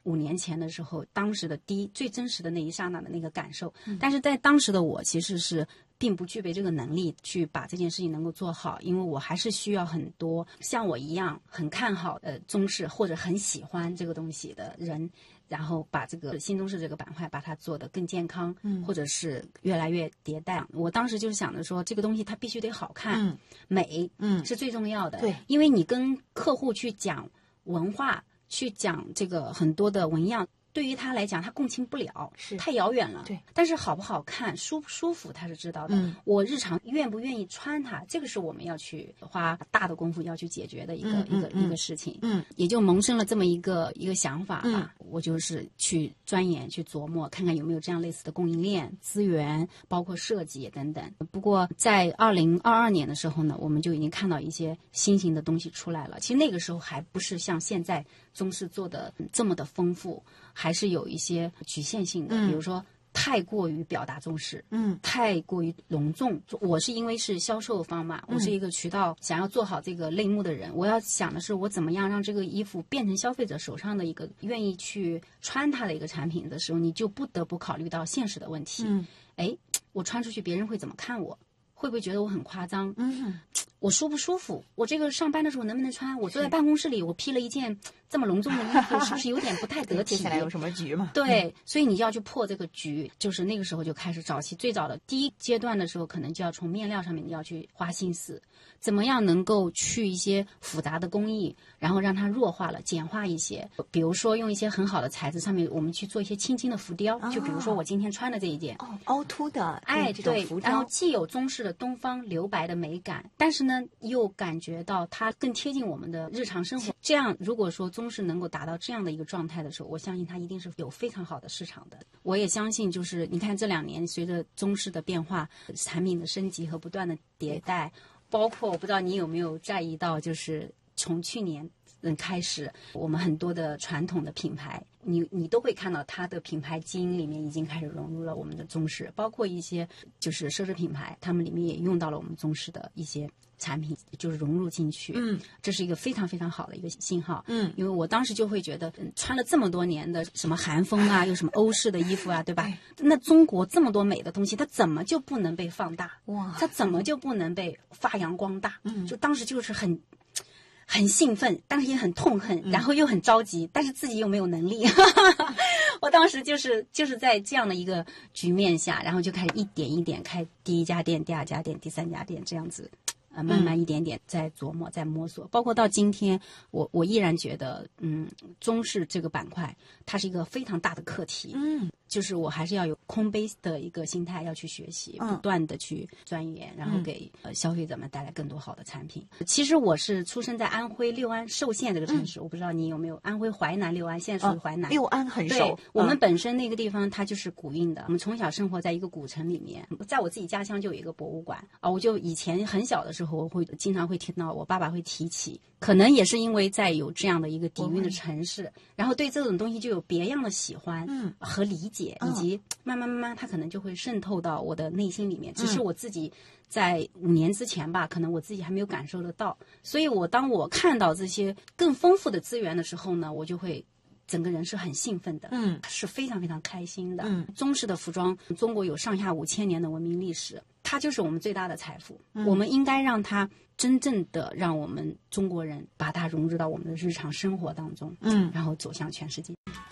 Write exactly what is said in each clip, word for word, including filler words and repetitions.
五年前的时候，当时的第一最真实的那一刹那的那个感受。嗯、但是在当时的我其实是并不具备这个能力去把这件事情能够做好，因为我还是需要很多像我一样很看好呃中式或者很喜欢这个东西的人，然后把这个新中式这个板块把它做得更健康，嗯，或者是越来越迭代。我当时就是想着说，这个东西它必须得好看，嗯、美，嗯，是最重要的。对，因为你跟客户去讲文化，去讲这个很多的纹样。对于他来讲，他共情不了，是太遥远了。对，但是好不好看、舒不舒服，他是知道的。嗯，我日常愿不愿意穿它，这个是我们要去花大的功夫要去解决的一个、嗯、一个、嗯、一个事情。嗯，也就萌生了这么一个一个想法吧。嗯、我就是去钻研、去琢磨，看看有没有这样类似的供应链、资源，包括设计等等。不过在二零二二年的时候呢，我们就已经看到一些新型的东西出来了。其实那个时候还不是像现在中式做的这么的丰富。还是有一些局限性的，嗯、比如说太过于表达中式，嗯，太过于隆重。我是因为是销售方嘛，嗯、我是一个渠道，想要做好这个类目的人，我要想的是我怎么样让这个衣服变成消费者手上的一个愿意去穿它的一个产品的时候，你就不得不考虑到现实的问题。嗯，哎，我穿出去别人会怎么看我？会不会觉得我很夸张？嗯，我舒不舒服？我这个上班的时候能不能穿？我坐在办公室里，我披了一件这么隆重的衣服，是不是有点不太得体？ 接下来有什么局嘛？ 对，嗯、所以你就要去破这个局。就是那个时候就开始早期最早的第一阶段的时候，可能就要从面料上面你要去花心思，怎么样能够去一些复杂的工艺，然后让它弱化了、简化一些。比如说用一些很好的材质，上面我们去做一些轻轻的浮雕。哦、就比如说我今天穿的这一件， 哦，凹凸的， 哎， 这种浮雕， 然后既有中式的东方留白的美感，但是呢，又感觉到它更贴近我们的日常生活。这样，如果说中式能够达到这样的一个状态的时候，我相信它一定是有非常好的市场的。我也相信，就是你看这两年随着中式的变化，产品的升级和不断的迭代，包括我不知道你有没有在意到，就是从去年嗯开始，我们很多的传统的品牌，你你都会看到它的品牌基因里面已经开始融入了我们的中式，包括一些就是奢侈品牌，他们里面也用到了我们中式的一些产品，就是融入进去。嗯，这是一个非常非常好的一个信号。嗯，因为我当时就会觉得，嗯、穿了这么多年的什么韩风啊，又什么欧式的衣服啊，对吧？那中国这么多美的东西，它怎么就不能被放大？哇，它怎么就不能被发扬光大？嗯，就当时就是很。很兴奋，但是也很痛恨，然后又很着急，嗯、但是自己又没有能力。我当时就是就是在这样的一个局面下，然后就开始一点一点开第一家店、第二家店、第三家店这样子，呃，慢慢一点点在琢磨、在摸索。包括到今天，我我依然觉得，嗯，中式这个板块它是一个非常大的课题。嗯。就是我还是要有空杯的一个心态，要去学习，不断的去钻研，然后给呃消费者们带来更多好的产品。其实我是出生在安徽六安寿县这个城市，嗯、我不知道你有没有安徽淮南六安，现在属于淮南。 六安很熟。 对，我们本身那个地方它就是古韵的，我们从小生活在一个古城里面，在我自己家乡就有一个博物馆啊，我就以前很小的时候，我会经常会听到我爸爸会提起，可能也是因为在有这样的一个底蕴的城市，然后对这种东西就有别样的喜欢和理解。以及慢慢慢慢它可能就会渗透到我的内心里面，只是我自己在五年之前吧，可能我自己还没有感受得到。所以我当我看到这些更丰富的资源的时候呢，我就会整个人是很兴奋的，嗯，是非常非常开心的。嗯，中式的服装，中国有上下五千年的文明历史，它就是我们最大的财富。嗯、我们应该让它真正的让我们中国人把它融入到我们的日常生活当中，嗯，然后走向全世界。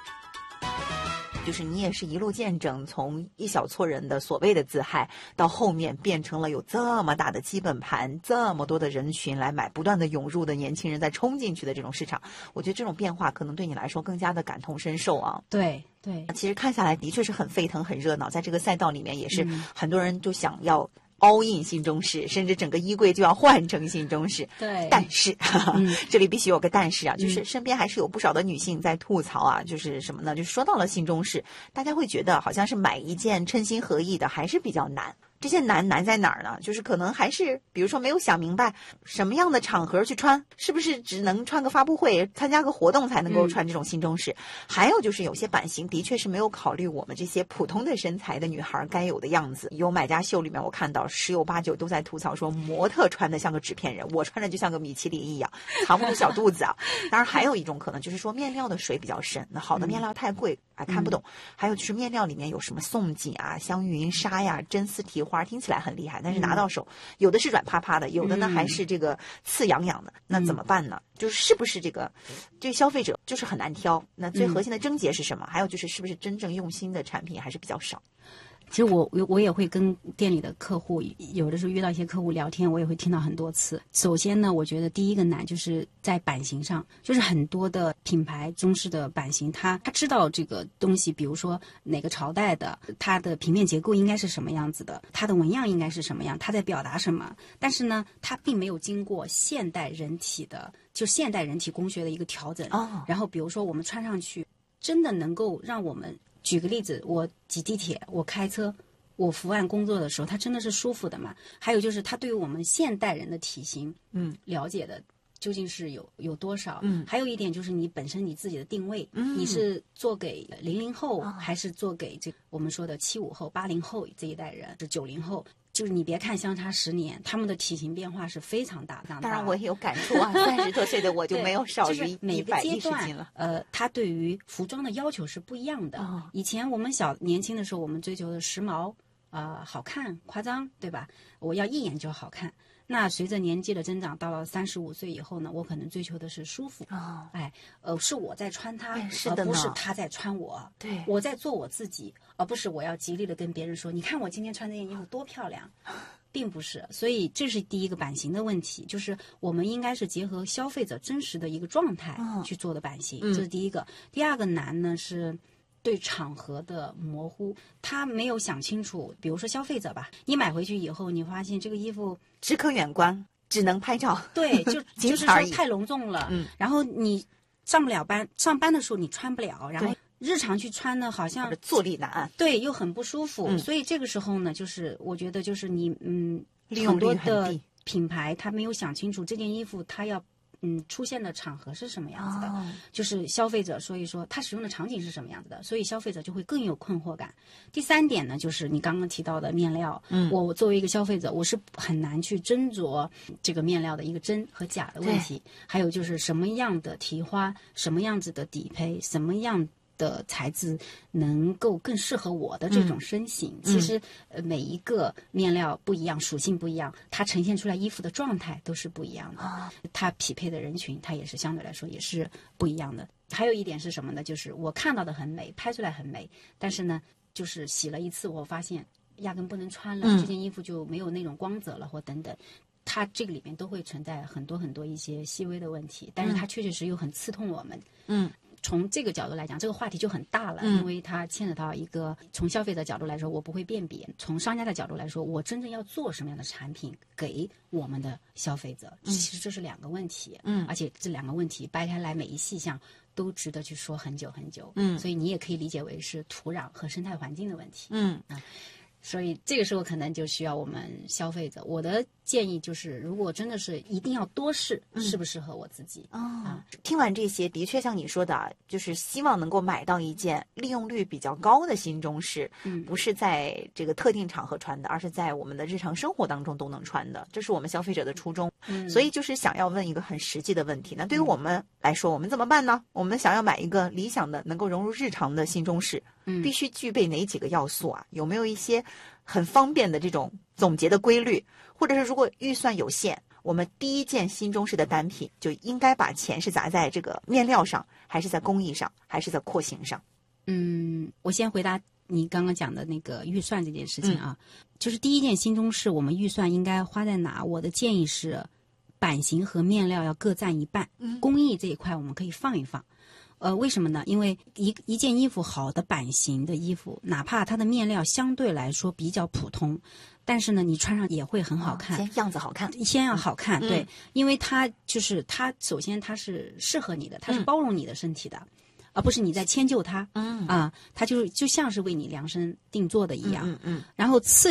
就是你也是一路见证，从一小撮人的所谓的自嗨，到后面变成了有这么大的基本盘，这么多的人群来买，不断的涌入的年轻人在冲进去的这种市场，我觉得这种变化可能对你来说更加的感同身受啊。 对对， 其实看下来的确是很沸腾很热闹，在这个赛道里面也是很多人就想要all in 新中式，甚至整个衣柜就要换成新中式。 对， 但是、嗯、这里必须有个但是啊，就是身边还是有不少的女性在吐槽啊，就是什么呢？就是说到了新中式，大家会觉得好像是买一件称心合意的还是比较难。 这些难难在哪儿呢？就是可能还是比如说没有想明白什么样的场合去穿，是不是只能穿个发布会参加个活动才能够穿这种新中式、嗯、还有就是有些版型的确是没有考虑我们这些普通的身材的女孩该有的样子。有买家秀里面我看到十有八九都在吐槽说模特穿的像个纸片人，我穿着就像个米其林一样藏不住小肚子啊。当然还有一种可能就是说面料的水比较深，那好的面料太贵、嗯、啊看不懂、嗯、还有就是面料里面有什么宋锦啊、香云纱呀、真丝提花，听起来很厉害，但是拿到手、嗯、有的是软趴趴的，有的呢、嗯、还是这个刺痒痒的，那怎么办呢？就是是不是这个这个消费者就是很难挑，那最核心的症结是什么、嗯、还有就是是不是真正用心的产品还是比较少。 其实我我也会跟店里的客户，有的时候遇到一些客户聊天，我也会听到很多次。首先呢，我觉得第一个难就是在版型上，就是很多的品牌中式的版型，它它知道这个东西，比如说哪个朝代的，它的平面结构应该是什么样子的，它的纹样应该是什么样，它在表达什么，但是呢，它并没有经过现代人体的，就现代人体工学的一个调整。 哦， 然后比如说我们穿上去，真的能够让我们。举个例子，我挤地铁，我开车，我伏案工作的时候，它真的是舒服的嘛？还有就是它对于我们现代人的体型，嗯，了解的究竟是有有多少？嗯，还有一点就是你本身你自己的定位，嗯，你是做给零零后、哦、还是做给这我们说的七五后、八零后这一代人，是九零后？就是你别看相差十年，他们的体型变化是非常大的。 当然我也有感触啊，三十多岁的我就没有少于一百一十斤了。 呃，他对于服装的要求是不一样的。哦、以前我们小年轻的时候，我们追求的时髦、呃好看、夸张，对吧？我要一眼就好看。那随着年纪的增长，到了三十五岁以后呢，我可能追求的是舒服。哦，哎，呃，是我在穿它， 是的， 而不是他在穿我。 对， 我在做我自己，而不是我要极力的跟别人说，你看我今天穿这件衣服多漂亮，并不是。所以这是第一个版型的问题，就是我们应该是结合消费者真实的一个状态去做的版型，哦、这是第一个。嗯、第二个难呢是。对场合的模糊，他没有想清楚。比如说消费者吧，你买回去以后，你发现这个衣服只可远观，只能拍照， 对，就就是说太隆重了。嗯，然后你上不了班，上班的时候你穿不了，然后日常去穿呢，好像坐立难安， 对，又很不舒服。嗯、所以这个时候呢，就是我觉得就是你嗯， 利用率很低， 很多的品牌他没有想清楚这件衣服他要。嗯，出现的场合是什么样子的？哦、就是消费者，所以说他使用的场景是什么样子的，所以消费者就会更有困惑感。第三点呢，就是你刚刚提到的面料，嗯，我作为一个消费者，我是很难去斟酌这个面料的一个真和假的问题。还有就是什么样的提花，什么样子的底胚，什么样的材质能够更适合我的这种身形。嗯、其实呃每一个面料不一样，属性不一样，它呈现出来衣服的状态都是不一样的。哦、它匹配的人群，它也是相对来说也是不一样的。还有一点是什么呢？就是我看到的很美，拍出来很美，但是呢，就是洗了一次，我发现压根不能穿了，嗯、这件衣服就没有那种光泽了，或等等。它这个里面都会存在很多很多一些细微的问题，但是它确确实又很刺痛我们。嗯。从这个角度来讲，这个话题就很大了，嗯、因为它牵扯到一个从消费者角度来说，我不会辨别；从商家的角度来说，我真正要做什么样的产品给我们的消费者，嗯、其实这是两个问题。嗯，而且这两个问题掰开来，每一细项都值得去说很久很久。嗯，所以你也可以理解为是土壤和生态环境的问题。嗯啊。所以这个时候可能就需要我们消费者。我的建议就是，如果真的是一定要多试，嗯、适不适合我自己。哦，啊， 听完这些，的确像你说的，就是希望能够买到一件利用率比较高的新中式，嗯，不是在这个特定场合穿的，而是在我们的日常生活当中都能穿的，这是我们消费者的初衷。嗯，所以就是想要问一个很实际的问题，那对于我们来说，我们怎么办呢？我们想要买一个理想的、能够融入日常的新中式，嗯，必须具备哪几个要素啊？有没有一些很方便的这种总结的规律，或者是如果预算有限，我们第一件新中式的单品就应该把钱是砸在这个面料上，还是在工艺上，还是在廓形上？ 嗯，我先回答你刚刚讲的那个预算这件事情啊，嗯、就是第一件新中式，我们预算应该花在哪？我的建议是，版型和面料要各占一半，嗯、工艺这一块我们可以放一放。呃，为什么呢？因为一一件衣服好的版型的衣服，哪怕它的面料相对来说比较普通，但是呢，你穿上也会很好看。 哦、先样子好看， 先要好看，嗯、对，因为它就是它，首先它是适合你的，它是包容你的身体的，嗯、而不是你在迁就它。嗯啊，它就就像是为你量身定做的一样。嗯 嗯, 嗯。然后刺绣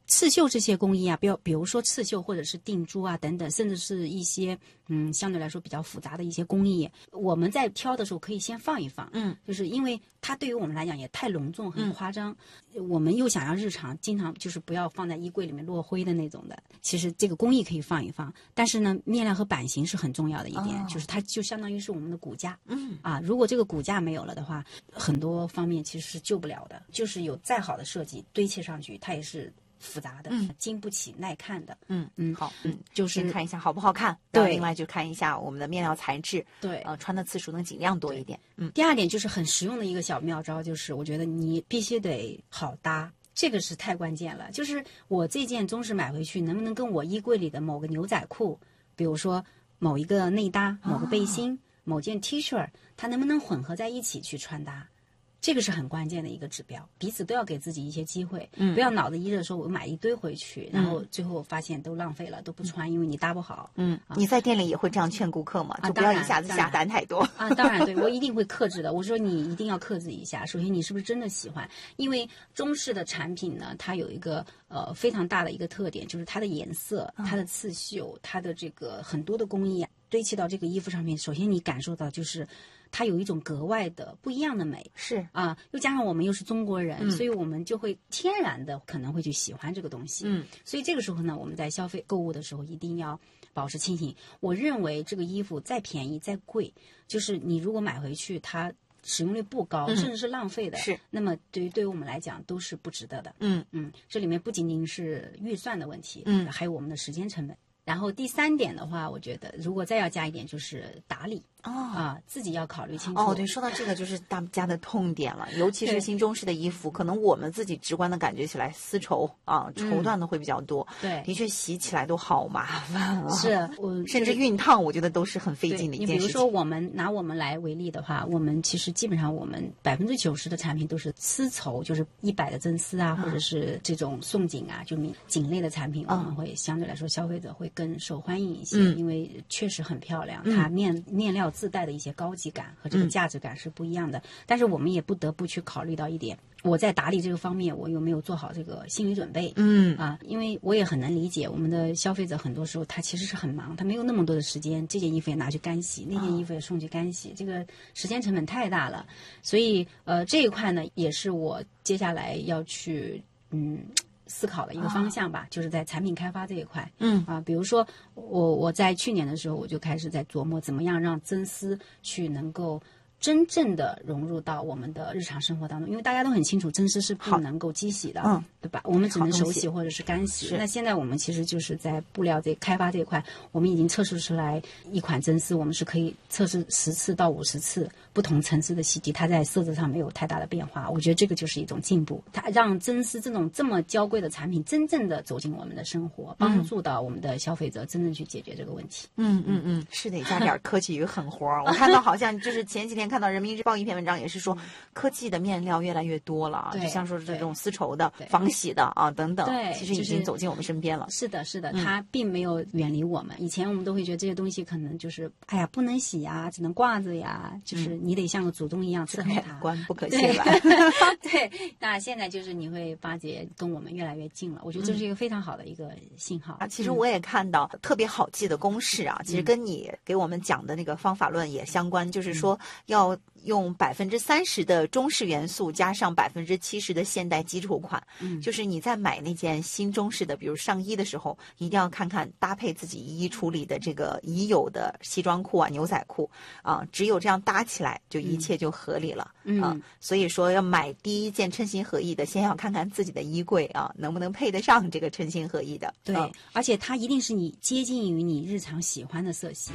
刺绣这些工艺啊，比如比如说刺绣或者是定珠啊等等，甚至是一些嗯相对来说比较复杂的一些工艺，我们在挑的时候可以先放一放， 嗯， 就是因为它对于我们来讲也太隆重很夸张，嗯、我们又想要日常经常就是不要放在衣柜里面落灰的那种的，其实这个工艺可以放一放，但是呢面料和版型是很重要的一点，哦、就是它就相当于是我们的骨架， 嗯啊，如果这个骨架没有了的话，很多方面其实是救不了的，就是有再好的设计堆砌上去，它也是复杂的， 嗯， 经不起耐看的， 嗯嗯，好，嗯， 就是先看一下好不好看， 对， 另外就看一下我们的面料材质， 对， 呃，穿的次数能尽量多一点，嗯。 第二点就是很实用的一个小妙招，就是我觉得你必须得好搭，这个是太关键了。就是我这件中式买回去，能不能跟我衣柜里的某个牛仔裤，比如说某一个内搭、某个背心、哦、某件 T 恤，它能不能混合在一起去穿搭？这个是很关键的一个指标，彼此都要给自己一些机会，嗯，不要脑子一热说我买一堆回去，然后最后发现都浪费了，都不穿，因为你搭不好。 嗯，啊、你在店里也会这样劝顾客吗？就不要一下子下单太多啊。当然，对我一定会克制的。我说你一定要克制一下。首先，你是不是真的喜欢？因为中式的产品呢，它有一个呃非常大的一个特点，就是它的颜色、它的刺绣、它的这个很多的工艺啊，堆砌到这个衣服上面。首先，你感受到就是它有一种格外的不一样的美， 是啊，又加上我们又是中国人， 嗯、 所以我们就会天然的可能会去喜欢这个东西。 嗯， 所以这个时候呢，我们在消费购物的时候一定要保持清醒。我认为这个衣服再便宜再贵，就是你如果买回去它使用率不高， 嗯、 甚至是浪费的， 是， 那么对于对于我们来讲都是不值得的。 嗯嗯，这里面不仅仅是预算的问题， 嗯， 还有我们的时间成本。然后第三点的话，我觉得如果再要加一点，就是打理。 哦啊，自己要考虑清楚。 哦，对，说到这个就是大家的痛点了，尤其是新中式的衣服，可能我们自己直观的感觉起来丝绸啊，绸缎的会比较多。 嗯、对， 的确洗起来都好麻烦啊。 是，我甚至熨烫，我觉得都是很费劲的一件事情。 你比如说，我们拿我们来为例的话，我们其实基本上我们百分之九十的产品都是丝绸，就是一百的真丝啊，嗯、或者是这种宋锦啊，就锦类的产品，我们会相对来说消费者会更受欢迎一些， 嗯、 因为确实很漂亮， 嗯、 它面面料自带的一些高级感和这个价值感是不一样的。嗯、但是我们也不得不去考虑到一点，我在打理这个方面，我有没有做好这个心理准备？ 嗯啊，因为我也很能理解我们的消费者，很多时候他其实是很忙，他没有那么多的时间，这件衣服也拿去干洗，那件衣服也送去干洗，哦、这个时间成本太大了。所以呃，这一块呢，也是我接下来要去嗯。思考的一个方向吧，啊、就是在产品开发这一块。 嗯啊，比如说我我在去年的时候，我就开始在琢磨怎么样让真丝去能够真正的融入到我们的日常生活当中，因为大家都很清楚，真丝是不能够机洗的， 嗯， 对吧？我们只能手洗或者是干洗。那现在我们其实就是在布料这开发这一块，我们已经测试出来一款真丝，我们是可以测试十次到五十次不同层次的洗涤，它在色泽上没有太大的变化。我觉得这个就是一种进步，它让真丝这种这么娇贵的产品真正的走进我们的生活，帮助到我们的消费者真正去解决这个问题。 嗯嗯嗯，是得加点科技与狠活。我看到好像就是前几天看到人民日报一篇文章，也是说科技的面料越来越多了，就像说这种丝绸的、防洗的啊等等， 对， 其实已经走进我们身边了。 是的，是的，它并没有远离我们。以前我们都会觉得这些东西可能就是哎呀不能洗呀，只能挂着呀，就是你得像个祖宗一样伺候它， 关不可亵玩。 对，那现在就是你会发觉跟我们越来越近了，我觉得这是一个非常好的一个信号。 啊，其实我也看到特别好记的公式啊，其实跟你给我们讲的那个方法论也相关，就是说要用百分之三十的中式元素加上百分之七十的现代基础款， 嗯， 就是你在买那件新中式的，比如上衣的时候，一定要看看搭配自己衣橱里的这个已有的西装裤啊、牛仔裤啊，只有这样搭起来，就一切就合理了。 嗯、 啊，所以说要买第一件称心合意的，先要看看自己的衣柜啊，能不能配得上这个称心合意的。 对， 啊、 而且它一定是你接近于你日常喜欢的色系。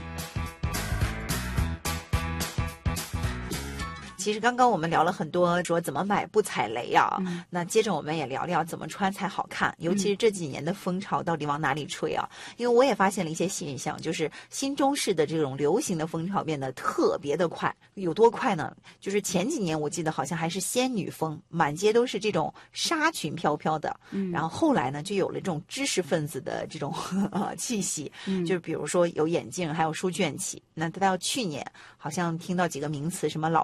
其实刚刚我们聊了很多，说怎么买不踩雷啊。 嗯、 那接着我们也聊聊怎么穿才好看，尤其是这几年的风潮到底往哪里吹啊？嗯、因为我也发现了一些现象，就是新中式的这种流行的风潮变得特别的快。有多快呢？就是前几年我记得好像还是仙女风，满街都是这种纱裙飘飘的。 嗯、 然后后来呢，就有了这种知识分子的这种呃气息。 嗯、 就是比如说有眼镜，还有书卷气。那到去年好像听到几个名词，什么老前锋。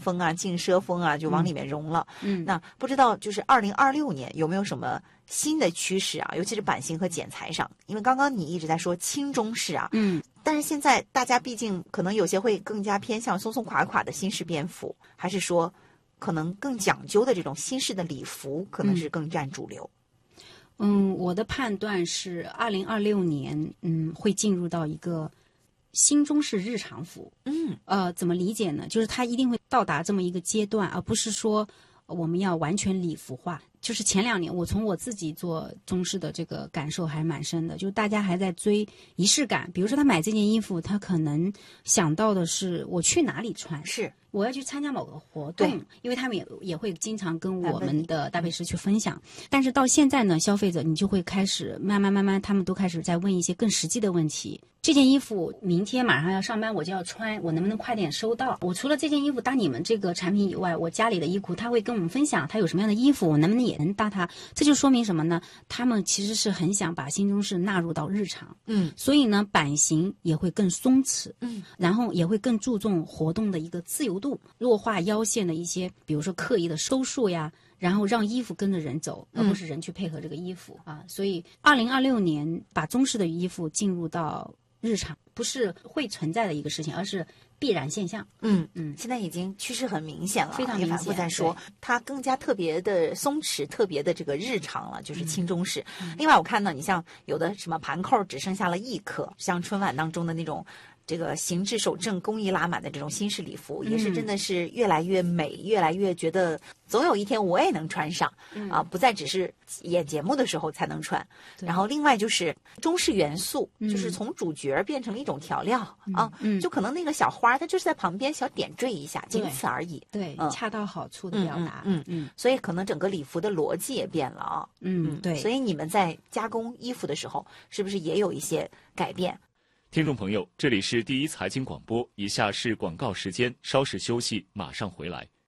风啊、劲奢风啊，就往里面融了。 嗯， 那不知道就是二零二六年有没有什么新的趋势啊？尤其是版型和剪裁上，因为刚刚你一直在说轻中式啊， 嗯， 但是现在大家毕竟可能有些会更加偏向松松垮垮的新式便服，还是说可能更讲究的这种新式的礼服，可能是更占主流。 嗯，我的判断是，二零二六年，嗯，会进入到一个新中式日常服。 嗯， 呃，怎么理解呢？就是它一定会到达这么一个阶段，而不是说我们要完全礼服化。就是前两年，我从我自己做中式的这个感受还蛮深的，就是大家还在追仪式感。比如说，他买这件衣服，他可能想到的是我去哪里穿， 是我要去参加某个活动，因为他们也也会经常跟我们的搭配师去分享。但是到现在呢，消费者你就会开始慢慢慢慢，他们都开始在问一些更实际的问题。这件衣服明天马上要上班，我就要穿，我能不能快点收到？我除了这件衣服搭你们这个产品以外，我家里的衣库他会跟我们分享他有什么样的衣服，我能不能也能搭它？这就说明什么呢？他们其实是很想把新中式纳入到日常， 嗯， 所以呢，版型也会更松弛， 嗯， 然后也会更注重活动的一个自由度，弱化腰线的一些，比如说刻意的收束呀。然后让衣服跟着人走，而不是人去配合这个衣服、嗯、啊。所以二零二六年把中式的衣服进入到日常，不是会存在的一个事情，而是必然现象。 嗯嗯，现在已经趋势很明显了， 非常明显， 也反复在说它更加特别的松弛，特别的这个日常了，就是轻中式。嗯、另外，我看到你像有的什么盘扣只剩下了一颗，像春晚当中的那种。这个形制守正、工艺拉满的这种新式礼服，也是真的是越来越美，嗯、越来越觉得总有一天我也能穿上、嗯、啊，不再只是演节目的时候才能穿。然后另外就是中式元素，嗯、就是从主角变成了一种调料、嗯、啊、嗯，就可能那个小花它就是在旁边小点缀一下，仅此而已。 对，嗯、恰到好处的表达。 嗯 嗯, 嗯，所以可能整个礼服的逻辑也变了啊。 嗯，对。 所以你们在加工衣服的时候，是不是也有一些改变？ 听众朋友，这里是第一财经广播，以下是广告时间，稍事休息，马上回来。